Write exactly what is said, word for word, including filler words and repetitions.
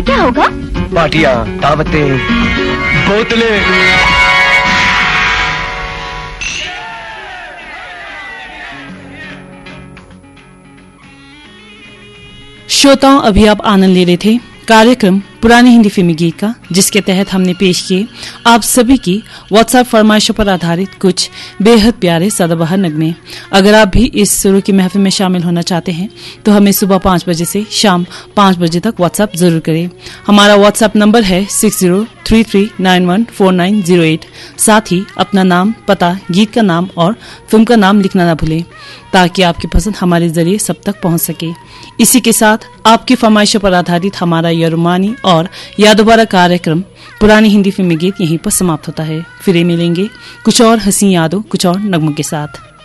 क्या होगा? पार्टियां, दावतें, बोतलें। श्रोताओं, अभी आप आनंद ले रहे थे कार्यक्रम पुराने हिंदी फिल्मी गीत का, जिसके तहत हमने पेश किए आप सभी की व्हाट्सएप फरमाइशों पर आधारित कुछ बेहद प्यारे सदाबहार नगमे। अगर आप भी इस सुर की महफिल में शामिल होना चाहते हैं तो हमें सुबह पाँच बजे से शाम पाँच बजे तक व्हाट्सएप जरूर करें। हमारा व्हाट्सएप नंबर है six zero three three nine one four nine zero eight. साथ ही अपना नाम, पता, गीत का नाम और फिल्म का नाम लिखना ना भूलें, ताकि आपकी पसंद हमारे जरिए सब तक पहुंच सके। इसी के साथ आपकी फरमाइशों पर आधारित हमारा यह रोमानी और यादों भरा कार्यक्रम पुरानी हिंदी फिल्मी गीत यहीं पर समाप्त होता है। फिर मिलेंगे कुछ और हंसी यादों, कुछ और नगमों के साथ।